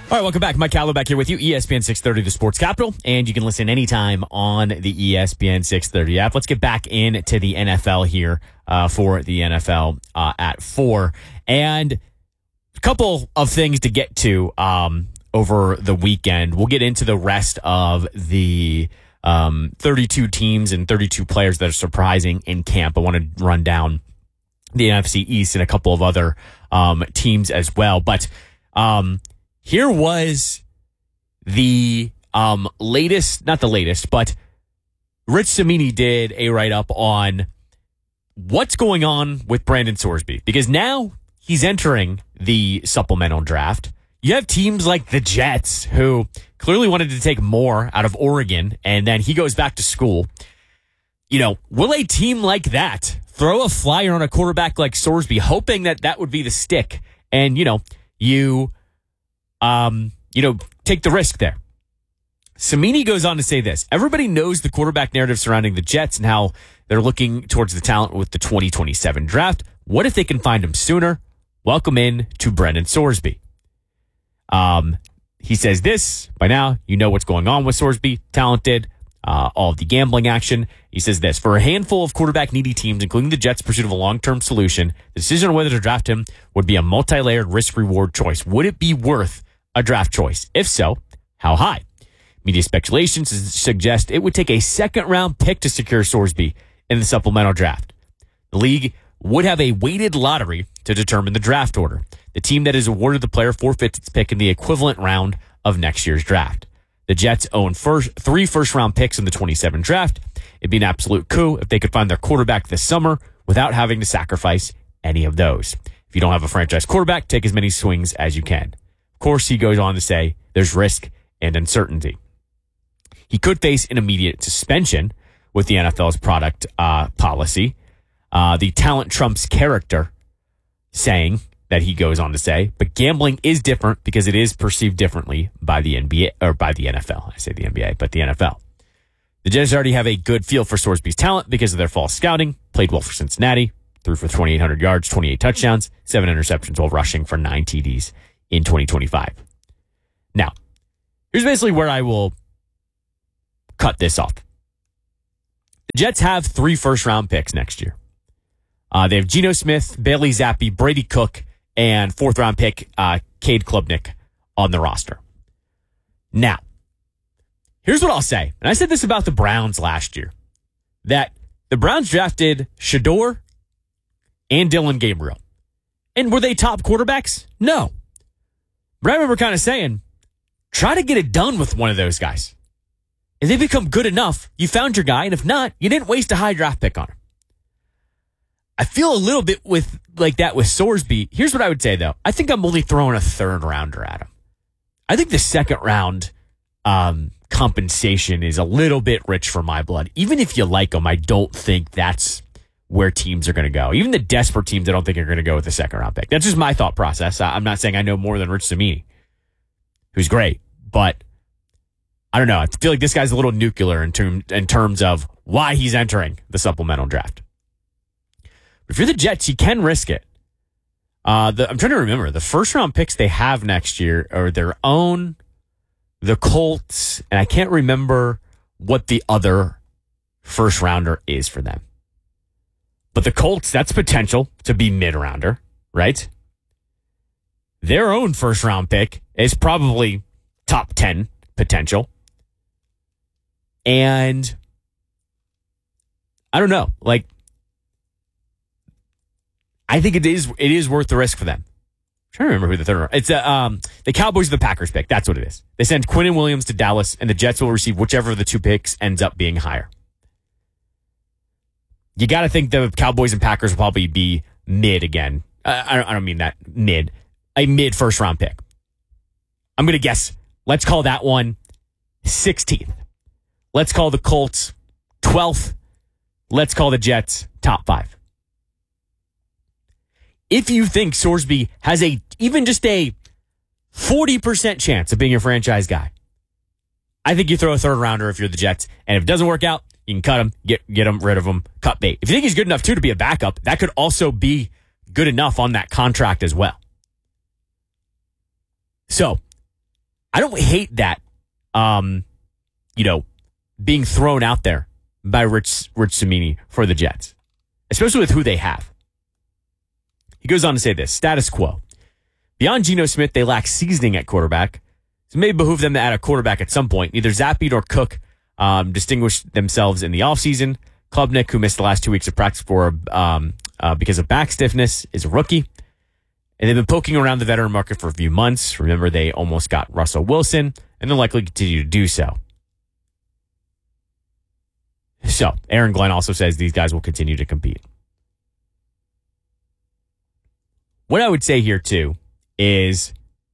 All right, welcome back. Mike Callow back here with you, ESPN 630, the Sports Capital, and you can listen anytime on the ESPN 630 app. Let's get back into the NFL here for the NFL at 4. And a couple of things to get to over the weekend. We'll get into the rest of the 32 teams and 32 players that are surprising in camp. I want to run down the NFC East and a couple of other teams as well. But here was the latest, not the latest, but Rich Cimini did a write-up on what's going on with Brandon Sorsby, because now he's entering the supplemental draft. You have teams like the Jets, who clearly wanted to take more out of Oregon, and then he goes back to school. You know, will a team like that throw a flyer on a quarterback like Sorsby, hoping that that would be the stick, and, you take the risk there? Cimini goes on to say this: everybody knows the quarterback narrative surrounding the Jets and how they're looking towards the talent with the 2027 draft. What if they can find him sooner? Welcome in to Brandon Sorsby. He says this: by now, you know what's going on with Sorsby. Talented, all of the gambling action. He says this: for a handful of quarterback-needy teams, including the Jets' pursuit of a long-term solution, the decision on whether to draft him would be a multi-layered risk-reward choice. Would it be worth a draft choice? If so, how high? Media speculation suggest it would take a second-round pick to secure Sorsby in the supplemental draft. The league would have a weighted lottery to determine the draft order. The team that is awarded the player forfeits its pick in the equivalent round of next year's draft. The Jets own three first-round picks in the 27 draft. It'd be an absolute coup if they could find their quarterback this summer without having to sacrifice any of those. If you don't have a franchise quarterback, take as many swings as you can. Of course, he goes on to say there's risk and uncertainty. He could face an immediate suspension with the NFL's product policy. The talent trumps character saying that he goes on to say, but gambling is different because it is perceived differently by the NBA or by the NFL. I say the NBA, but the NFL. The Jets already have a good feel for Sorsby's talent because of their fall scouting. Played well for Cincinnati, threw for 2,800 yards, 28 touchdowns, 7 interceptions while rushing for 9 TDs in 2025. Now, here's basically where I will cut this off. The Jets have 3 first-round picks next year. They have Geno Smith, Bailey Zappi, Brady Cook, and 4th-round pick Cade Klubnik on the roster. Now, here's what I'll say. And I said this about the Browns last year, that the Browns drafted Shador and Dylan Gabriel. And were they top quarterbacks? No. But I remember kind of saying, try to get it done with one of those guys. If they become good enough, you found your guy, and if not, you didn't waste a high draft pick on him. I feel a little bit like that with Sorsby. Here's what I would say, though. I think I'm only throwing a 3rd rounder at him. I think the 2nd round compensation is a little bit rich for my blood. Even if you like him, I don't think that's where teams are going to go. Even the desperate teams, I don't think are going to go with the 2nd round pick. That's just my thought process. I'm not saying I know more than Rich Cimini, who's great, but I don't know. I feel like this guy's a little nuclear in terms of why he's entering the supplemental draft. If you're the Jets, you can risk it. I'm trying to remember. The first-round picks they have next year are their own, the Colts, and I can't remember what the other first-rounder is for them. But the Colts, that's potential to be mid-rounder, right? Their own first-round pick is probably top 10 potential. And I don't know. Like, I think it is worth the risk for them. I'm trying to remember who the 3rd. It's the Cowboys or the Packers pick. That's what it is. They send Quinnen Williams to Dallas, and the Jets will receive whichever of the 2 picks ends up being higher. You got to think the Cowboys and Packers will probably be mid again. I don't mean that mid. A mid first-round pick. I'm going to guess. Let's call that one 16th. Let's call the Colts 12th. Let's call the Jets top 5. If you think Sorsby has even just a 40% chance of being a franchise guy, I think you throw a 3rd rounder if you're the Jets. And if it doesn't work out, you can cut him, get him, rid of him, cut bait. If you think he's good enough, too, to be a backup, that could also be good enough on that contract as well. So, I don't hate that, being thrown out there by Rich Cimini for the Jets, especially with who they have. He goes on to say this, status quo. Beyond Geno Smith, they lack seasoning at quarterback. So it may behoove them to add a quarterback at some point. Neither Zappe nor Cook distinguished themselves in the offseason. Klubnik, who missed the last 2 weeks of practice because of back stiffness, is a rookie. And they've been poking around the veteran market for a few months. Remember, they almost got Russell Wilson, and they'll likely continue to do so. So, Aaron Glenn also says these guys will continue to compete. What I would say here, too, is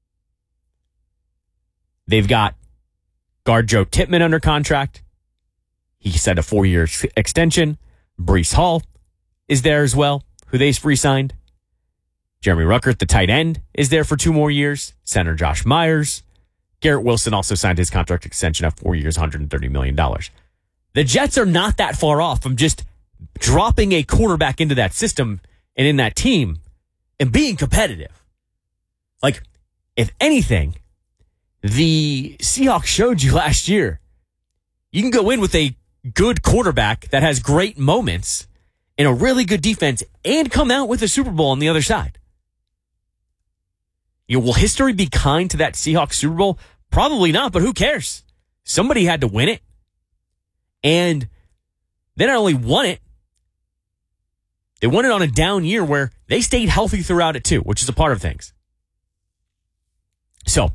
they've got guard Joe Tippmann under contract. He signed a 4-year extension. Breece Hall is there as well, who they re-signed. Jeremy Ruckert, the tight end, is there for 2 more years. Center Josh Myers. Garrett Wilson also signed his contract extension of 4 years, $130 million. The Jets are not that far off from just dropping a quarterback into that system and in that team and being competitive. Like, if anything, the Seahawks showed you last year, you can go in with a good quarterback that has great moments and a really good defense and come out with a Super Bowl on the other side. Will history be kind to that Seahawks Super Bowl? Probably not, but who cares? Somebody had to win it. And they not only won it, they won it on a down year where they stayed healthy throughout it too, which is a part of things. So,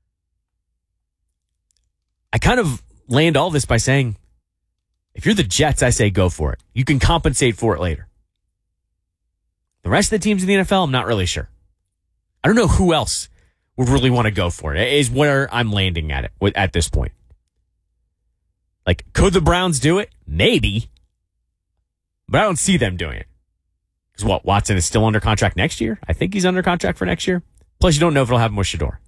I kind of land all this by saying, if you're the Jets, I say go for it. You can compensate for it later. The rest of the teams in the NFL, I'm not really sure. I don't know who else would really want to go for it, is where I'm landing at it at this point. Like, could the Browns do it? Maybe. But I don't see them doing it. Because what, Watson is still under contract next year? I think he's under contract for next year. Plus, you don't know if it'll have him with Shador.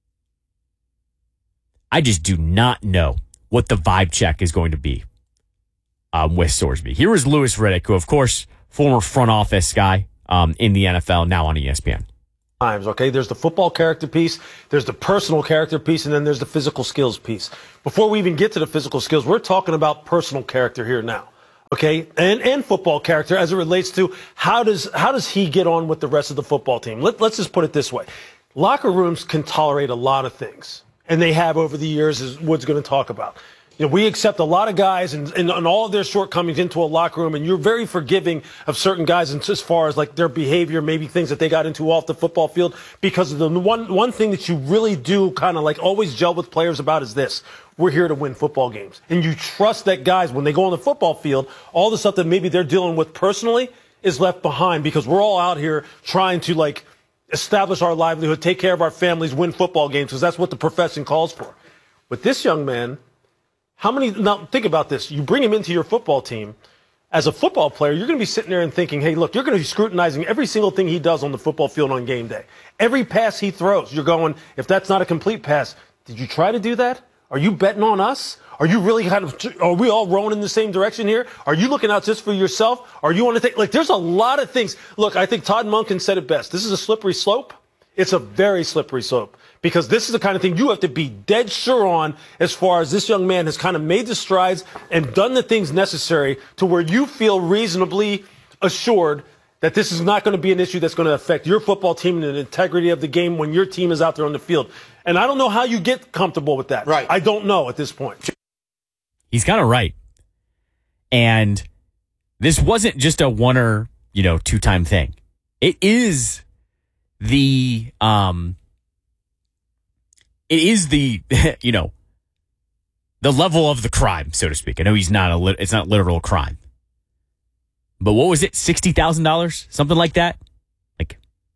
I just do not know what the vibe check is going to be with Sorsby. Here is Louis Riddick, who, of course, former front office guy in the NFL, now on ESPN. Okay, there's the football character piece, there's the personal character piece, and then there's the physical skills piece. Before we even get to the physical skills, we're talking about personal character here now, okay, and football character as it relates to how does he get on with the rest of the football team. Let's just put it this way: locker rooms can tolerate a lot of things, and they have over the years, as Wood's going to talk about. You know, we accept a lot of guys and all of their shortcomings into a locker room, and you're very forgiving of certain guys as far as like their behavior, maybe things that they got into off the football field, because of the one thing that you really do kind of like always gel with players about is this: we're here to win football games. And you trust that guys, when they go on the football field, all the stuff that maybe they're dealing with personally is left behind, because we're all out here trying to like establish our livelihood, take care of our families, win football games, because that's what the profession calls for. With this young man, now think about this. You bring him into your football team. As a football player, you're going to be sitting there and thinking, hey, look, you're going to be scrutinizing every single thing he does on the football field on game day. Every pass he throws, you're going, if that's not a complete pass, did you try to do that? Are you betting on us? Are you really are we all rowing in the same direction here? Are you looking out just for yourself? Are you on to think, like, there's a lot of things. Look, I think Todd Monken said it best. This is a slippery slope. It's a very slippery slope, because this is the kind of thing you have to be dead sure on, as far as this young man has kind of made the strides and done the things necessary to where you feel reasonably assured that this is not going to be an issue that's going to affect your football team and the integrity of the game when your team is out there on the field. And I don't know how you get comfortable with that. Right. I don't know at this point. He's kind of right. And this wasn't just a 1 or 2-time thing. It is the the level of the crime, so to speak. I know it's not literal crime. But what was it? $60,000? Something like that? Like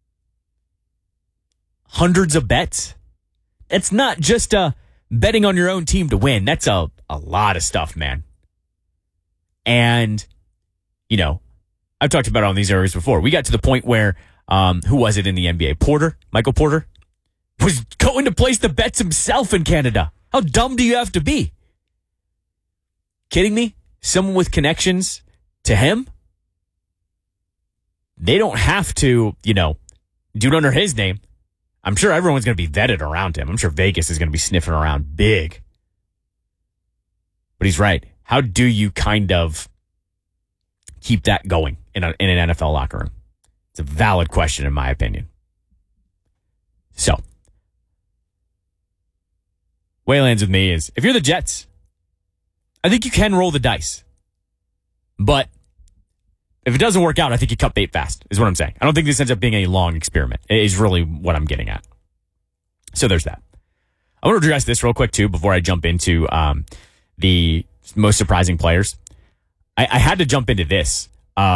hundreds of bets? It's not just betting on your own team to win. That's a lot of stuff, man. And, I've talked about it on these areas before. We got to the point where, who was it in the NBA? Michael Porter, was going to place the bets himself in Canada. How dumb do you have to be? Kidding me? Someone with connections to him? They don't have to, do it under his name. I'm sure everyone's going to be vetted around him. I'm sure Vegas is going to be sniffing around big. But he's right. How do you kind of keep that going in an NFL locker room? It's a valid question, in my opinion. So, way lands with me is, if you're the Jets, I think you can roll the dice. But if it doesn't work out, I think you cut bait fast, is what I'm saying. I don't think this ends up being a long experiment, is really what I'm getting at. So there's that. I want to address this real quick, too, before I jump into the most surprising players. I had to jump into this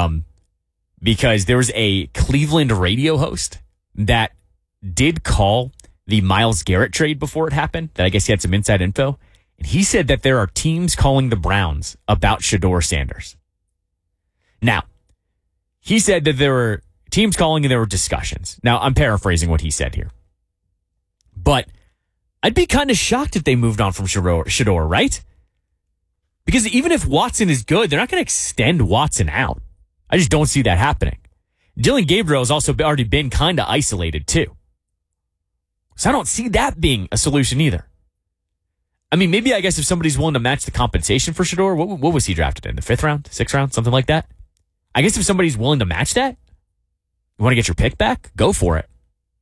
because there was a Cleveland radio host that did call the Myles Garrett trade before it happened, that I guess he had some inside info. And he said that there are teams calling the Browns about Shedeur Sanders. Now, he said that there were teams calling and there were discussions. Now, I'm paraphrasing what he said here. But I'd be kind of shocked if they moved on from Shedeur, right? Because even if Watson is good, they're not going to extend Watson out. I just don't see that happening. Dylan Gabriel has also already been kind of isolated too. So I don't see that being a solution either. I mean, maybe I guess if somebody's willing to match the compensation for Shedeur, what was he drafted in? The 5th round, 6th round, something like that? I guess if somebody's willing to match that, you want to get your pick back? Go for it.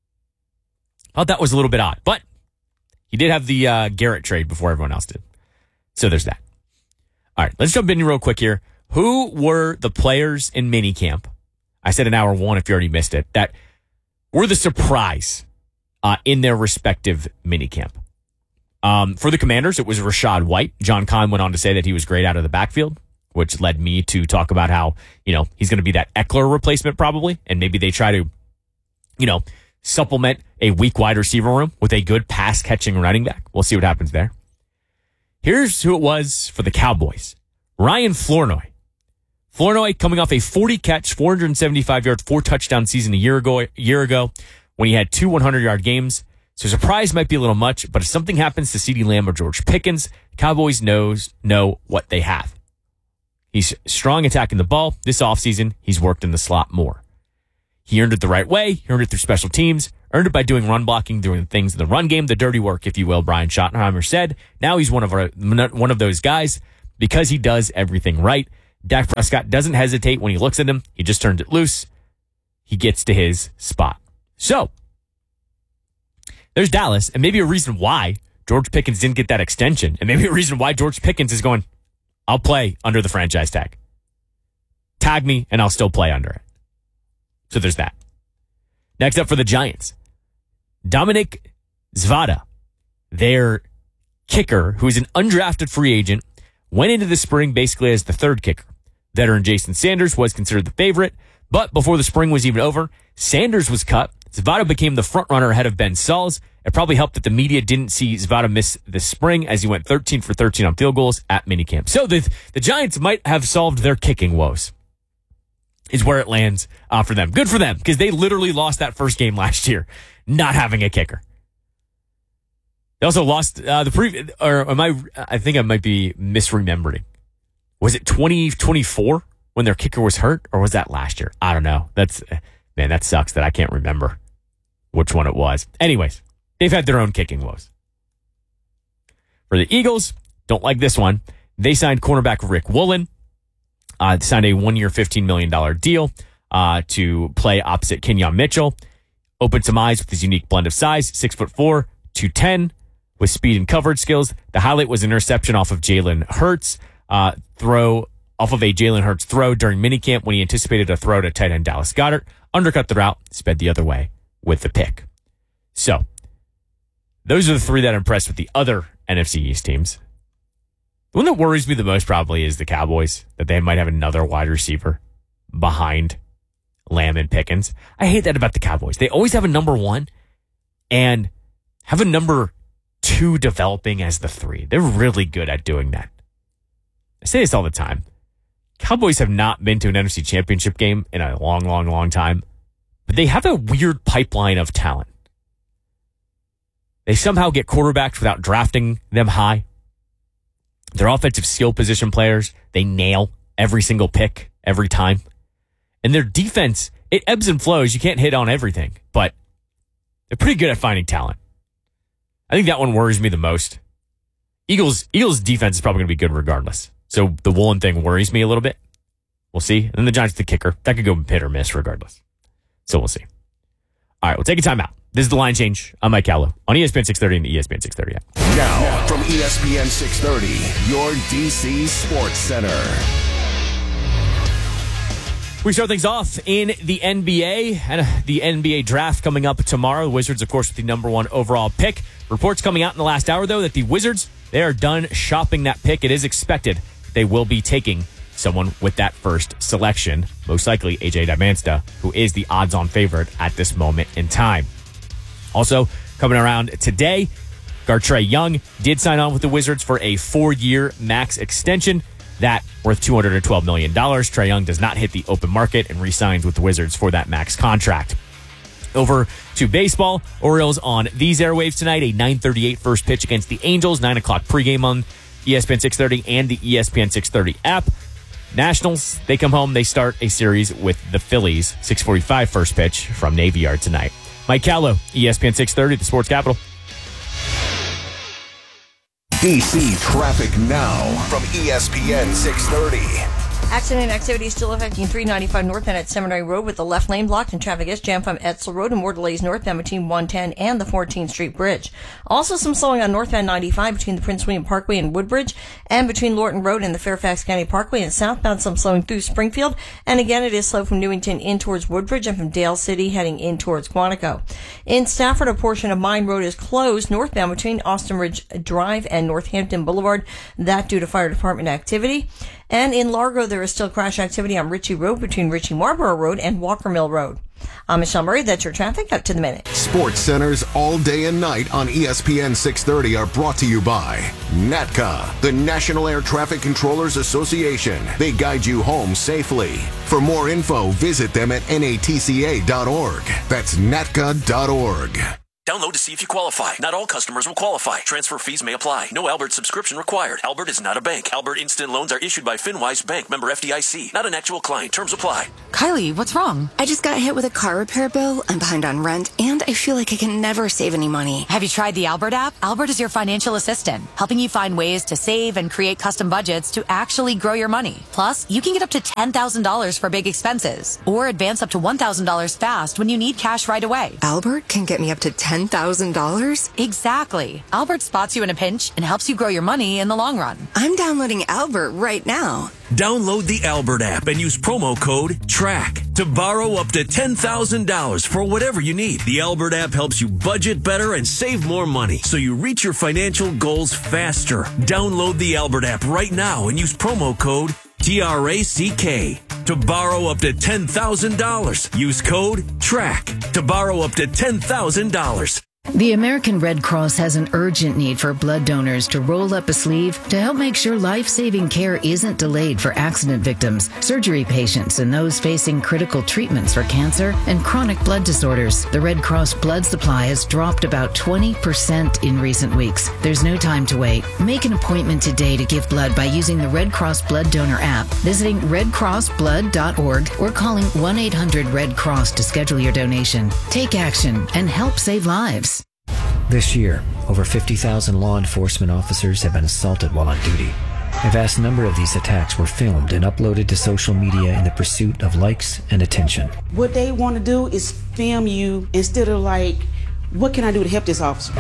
I thought that was a little bit odd, but he did have the Garrett trade before everyone else did. So there's that. All right, let's jump in real quick here. Who were the players in minicamp? I said in hour 1, if you already missed it, that were the surprise in their respective minicamp. For the Commanders, it was Rachaad White. John Kahn went on to say that he was great out of the backfield, which led me to talk about how, he's going to be that Eckler replacement probably, and maybe they try to, supplement a weak wide receiver room with a good pass-catching running back. We'll see what happens there. Here's who it was for the Cowboys. Ryan Flournoy. Flournoy coming off a 40-catch, 475-yard, 4-touchdown season a year ago when he had 2 100-yard games. So surprise might be a little much, but if something happens to CeeDee Lamb or George Pickens, Cowboys know what they have. He's strong attacking the ball. This offseason, he's worked in the slot more. He earned it the right way. He earned it through special teams. Earned it by doing run blocking, doing things in the run game, the dirty work, if you will, Brian Schottenheimer said. Now he's one of those guys because he does everything right. Dak Prescott doesn't hesitate when he looks at him. He just turns it loose. He gets to his spot. So, there's Dallas, and maybe a reason why George Pickens didn't get that extension, and maybe a reason why George Pickens is going, I'll play under the franchise tag. Tag me, and I'll still play under it. So there's that. Next up for the Giants, Dominic Zvada, their kicker, who is an undrafted free agent, went into the spring basically as the third kicker. Veteran Jason Sanders was considered the favorite, but before the spring was even over, Sanders was cut. Zvada became the front runner ahead of Ben Sauls. It probably helped that the media didn't see Zvada miss this spring as he went 13 for 13 on field goals at minicamp. So the Giants might have solved their kicking woes, is where it lands for them. Good for them, because they literally lost that first game last year, not having a kicker. They also lost I think I might be misremembering. Was it 2024 when their kicker was hurt, or was that last year? I don't know. That sucks that I can't remember which one it was. Anyways, they've had their own kicking woes. For the Eagles, don't like this one. They signed cornerback Rick Woolen. Signed a 1-year, $15 million deal to play opposite Kenyon Mitchell. Opened some eyes with his unique blend of size, 6'4", 210, with speed and coverage skills. The highlight was an interception off of Jalen Hurts throw during minicamp when he anticipated a throw to tight end Dallas Goedert, undercut the route, sped the other way with the pick. So, those are the three that impressed with the other NFC East teams. The one that worries me the most probably is the Cowboys, that they might have another wide receiver behind Lamb and Pickens. I hate that about the Cowboys. They always have a number 1 and have a number 2 developing as the 3. They're really good at doing that. I say this all the time. Cowboys have not been to an NFC Championship game in a long, long, long time, but they have a weird pipeline of talent. They somehow get quarterbacks without drafting them high. Their offensive skill position players, they nail every single pick every time. And their defense, it ebbs and flows. You can't hit on everything, but They're pretty good at finding talent. I think that one worries me the most. Eagles defense is probably going to be good regardless. So the Woolen thing worries me a little bit. We'll see. And then the Giants, the kicker. That could go hit or miss regardless. So we'll see. All right, we'll take a timeout. This is The Line Change. I'm Mike Callow on ESPN 630 and the ESPN 630 app. Now, from ESPN 630, your DC Sports Center. We start things off in the NBA and the NBA draft coming up tomorrow. The Wizards, of course, with the number 1 overall pick. Reports coming out in the last hour, though, that the Wizards, they are done shopping that pick. It is expected they will be taking someone with that first selection, most likely AJ Dybantsa, who is the odds-on favorite at this moment in time. Also, coming around today, guard Trae Young did sign on with the Wizards for a 4-year max extension. That worth $212 million. Trae Young does not hit the open market and re-signs with the Wizards for that max contract. Over to baseball. Orioles on these airwaves tonight. A 9:38 first pitch against the Angels. 9 o'clock pregame on ESPN 630 and the ESPN 630 app. Nationals, they come home. They start a series with the Phillies. 6:45 first pitch from Navy Yard tonight. Mike Callow, ESPN 630, the Sports Capital. DC Traffic Now from ESPN 630. Accident activity still affecting 395 northbound at Seminary Road with the left lane blocked and traffic is jammed from Etzel Road and more delays northbound between 110 and the 14th Street Bridge. Also some slowing on northbound 95 between the Prince William Parkway and Woodbridge and between Lorton Road and the Fairfax County Parkway, and southbound some slowing through Springfield. And again, it is slow from Newington in towards Woodbridge and from Dale City heading in towards Quantico. In Stafford, a portion of Mine Road is closed northbound between Austin Ridge Drive and Northampton Boulevard. That due to fire department activity. And in Largo, there is still crash activity on Ritchie Road between Ritchie Marlborough Road and Walker Mill Road. I'm Michelle Murray. That's your traffic up to the minute. Sports Centers all day and night on ESPN 630 are brought to you by NATCA, the National Air Traffic Controllers Association. They guide you home safely. For more info, visit them at natca.org. That's natca.org. Download to see if you qualify. Not all customers will qualify. Transfer fees may apply. No Albert subscription required. Albert is not a bank. Albert Instant Loans are issued by FinWise Bank, member FDIC. Not an actual client. Terms apply. Kylie, what's wrong? I just got hit with a car repair bill. I'm behind on rent, and I feel like I can never save any money. Have you tried the Albert app? Albert is your financial assistant, helping you find ways to save and create custom budgets to actually grow your money. Plus, you can get up to $10,000 for big expenses, or advance up to $1,000 fast when you need cash right away. Albert can get me up to $10,000? Exactly. Albert spots you in a pinch and helps you grow your money in the long run. I'm downloading Albert right now. Download the Albert app and use promo code TRACK to borrow up to $10,000 for whatever you need. The Albert app helps you budget better and save more money so you reach your financial goals faster. Download the Albert app right now and use promo code TRACK to borrow up to $10,000. Use code TRACK to borrow up to $10,000. The American Red Cross has an urgent need for blood donors to roll up a sleeve to help make sure life-saving care isn't delayed for accident victims, surgery patients, and those facing critical treatments for cancer and chronic blood disorders. The Red Cross blood supply has dropped about 20% in recent weeks. There's no time to wait. Make an appointment today to give blood by using the Red Cross Blood Donor app, visiting redcrossblood.org, or calling 1-800-RED-CROSS to schedule your donation. Take action and help save lives. This year, over 50,000 law enforcement officers have been assaulted while on duty. A vast number of these attacks were filmed and uploaded to social media in the pursuit of likes and attention. What they want to do is film you instead of like, what can I do to help this officer?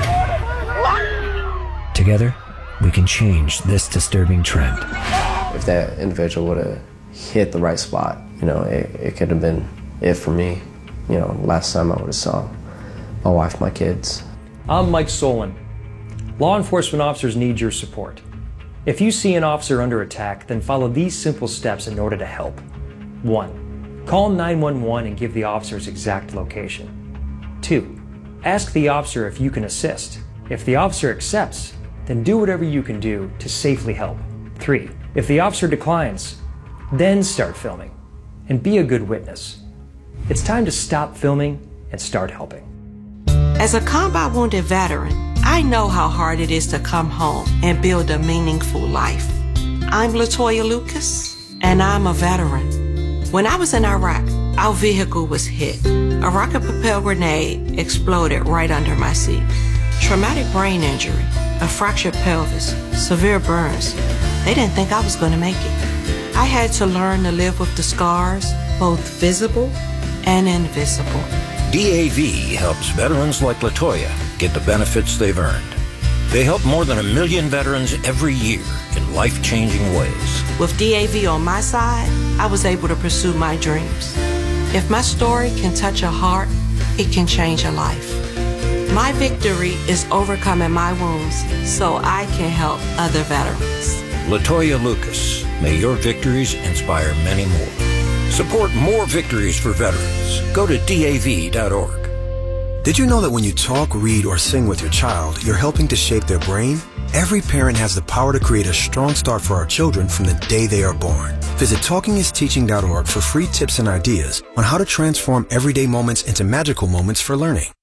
Together, we can change this disturbing trend. If that individual would have hit the right spot, it could have been it for me. Last time I would have saw my wife, my kids. I'm Mike Solon. Law enforcement officers need your support. If you see an officer under attack, then follow these simple steps in order to help. 1. Call 911 and give the officer's exact location. 2. Ask the officer if you can assist. If the officer accepts, then do whatever you can do to safely help. 3. If the officer declines, then start filming and be a good witness. It's time to stop filming and start helping. As a combat wounded veteran, I know how hard it is to come home and build a meaningful life. I'm Latoya Lucas, and I'm a veteran. When I was in Iraq, our vehicle was hit. A rocket-propelled grenade exploded right under my seat. Traumatic brain injury, a fractured pelvis, severe burns. They didn't think I was going to make it. I had to learn to live with the scars, both visible and invisible. DAV helps veterans like LaToya get the benefits they've earned. They help more than 1 million veterans every year in life-changing ways. With DAV on my side, I was able to pursue my dreams. If my story can touch a heart, it can change a life. My victory is overcoming my wounds so I can help other veterans. LaToya Lucas, may your victories inspire many more. Support more victories for veterans. Go to DAV.org. Did you know that when you talk, read, or sing with your child, you're helping to shape their brain? Every parent has the power to create a strong start for our children from the day they are born. Visit TalkingIsTeaching.org for free tips and ideas on how to transform everyday moments into magical moments for learning.